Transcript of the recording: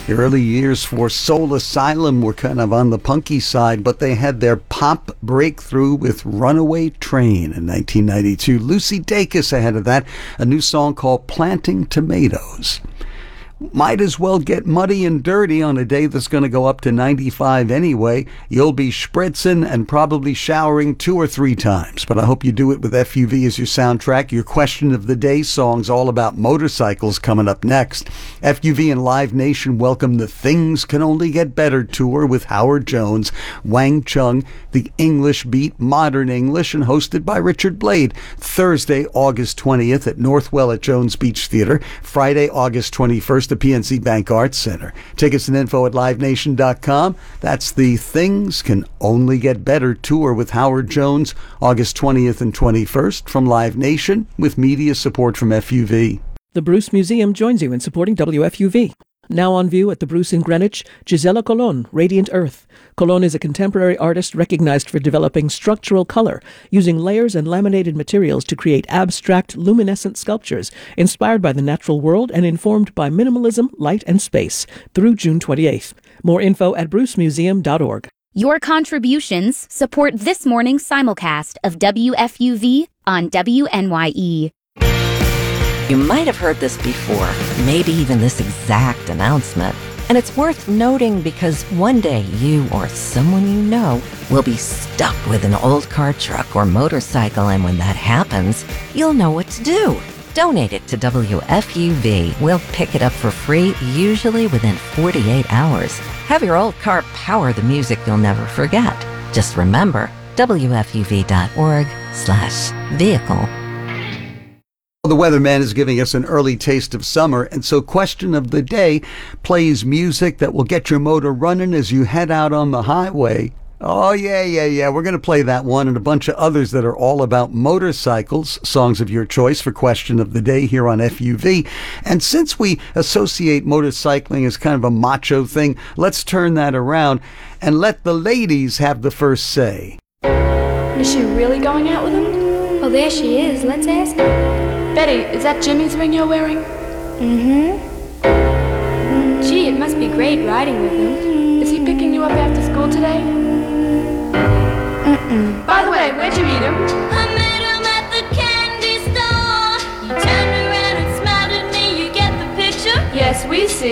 The early years for Soul Asylum were kind of on the punky side, but they had their pop breakthrough with Runaway Train in 1992. Lucy Dacus ahead of that, a new song called Planting Tomatoes. Might as well get muddy and dirty on a day that's going to go up to 95 anyway. You'll be spritzing and probably showering 2 or 3 times. But I hope you do it with FUV as your soundtrack. Your question of the day song's all about motorcycles coming up next. FUV and Live Nation welcome the Things Can Only Get Better tour with Howard Jones, Wang Chung, The English Beat, Modern English, and hosted by Richard Blade. Thursday, August 20th at Northwell at Jones Beach Theater. Friday, August 21st. The PNC Bank Arts Center. Tickets and info at livenation.com. That's the Things Can Only Get Better tour with Howard Jones, August 20th and 21st from Live Nation with media support from FUV. The Bruce Museum joins you in supporting WFUV. Now on view at the Bruce in Greenwich, Gisela Colon, Radiant Earth. Colon is a contemporary artist recognized for developing structural color, using layers and laminated materials to create abstract, luminescent sculptures inspired by the natural world and informed by minimalism, light, and space through June 28th. More info at brucemuseum.org. Your contributions support this morning's simulcast of WFUV on WNYE. You might have heard this before, maybe even this exact announcement. And it's worth noting because one day you or someone you know will be stuck with an old car, truck, or motorcycle, and when that happens, you'll know what to do. Donate it to WFUV. We'll pick it up for free, usually within 48 hours. Have your old car power the music you'll never forget. Just remember, WFUV.org/vehicle. The weatherman is giving us an early taste of summer, and so question of the day plays music that will get your motor running as you head out on the highway. Oh, yeah. We're going to play that one and a bunch of others that are all about motorcycles, songs of your choice for question of the day here on FUV. And since we associate motorcycling as kind of a macho thing, let's turn that around and let the ladies have the first say. Is she really going out with him? Well, there she is. Let's ask her. Betty, is that Jimmy's ring you're wearing? Mm-hmm. Gee, it must be great riding with him. Is he picking you up after school today? Mm-mm. By the way, where'd you meet him?